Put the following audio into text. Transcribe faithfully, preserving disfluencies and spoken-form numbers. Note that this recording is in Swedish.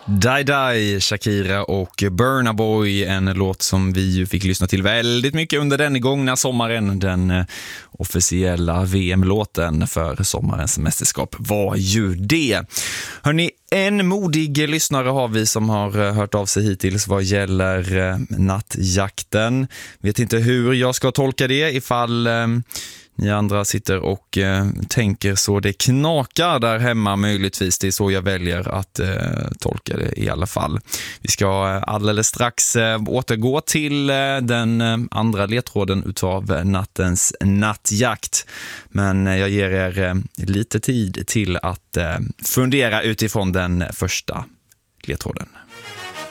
Die Die, Shakira och Burna Boy, en låt som vi ju fick lyssna till väldigt mycket under den gångna sommaren. Den officiella V M-låten för sommarens mästerskap var ju det. Hörrni, en modig lyssnare har vi som har hört av sig hittills vad gäller nattjakten. Vet inte hur jag ska tolka det, ifall ni andra sitter och eh, tänker så det knakar där hemma möjligtvis. Det är så jag väljer att eh, tolka det i alla fall. Vi ska alldeles strax eh, återgå till eh, den eh, andra ledtråden utav nattens nattjakt. Men eh, jag ger er eh, lite tid till att eh, fundera utifrån den första ledtråden.